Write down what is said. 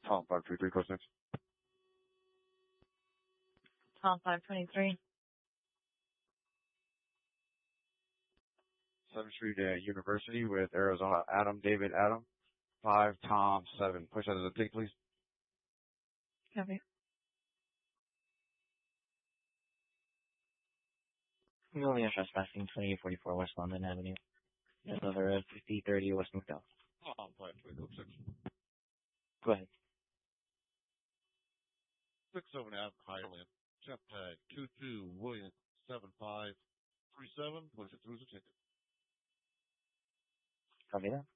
Tom 533, close next. Tom 523. 7th Street University with Arizona Adam, David Adam. 5 Tom 7. Push out of the pig, please. Copy. Rolling trespassing 2844 West London Avenue. Another 5030 West McDowell. Tom 523, close 6. Go ahead. 67 Ave, Highland. Check tag 22 William 7537. Push it through the ticket. Copy that.